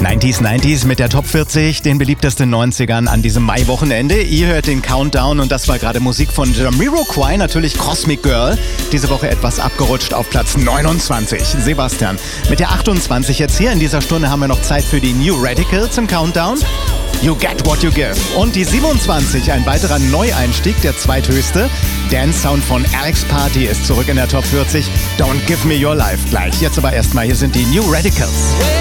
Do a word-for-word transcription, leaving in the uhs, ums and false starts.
neunziger neunziger mit der Top vierzig, den beliebtesten neunzigern an diesem Mai-Wochenende. Ihr hört den Countdown und das war gerade Musik von Jamiroquai, natürlich Cosmic Girl. Diese Woche etwas abgerutscht auf Platz neunundzwanzig. Sebastian mit der achtundzwanzig jetzt hier. In dieser Stunde haben wir noch Zeit für die New Radicals im Countdown. You Get What You Give. Und die siebenundzwanzig, ein weiterer Neueinstieg, der zweithöchste. Dance-Sound von Alex Party ist zurück in der Top vierzig. Don't Give Me Your Life gleich. Jetzt aber erstmal, hier sind die New Radicals.